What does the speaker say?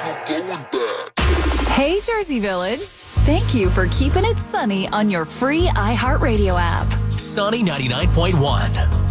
Hey, Jersey Village. Thank you for keeping it sunny on your free iHeartRadio app. Sunny 99.1.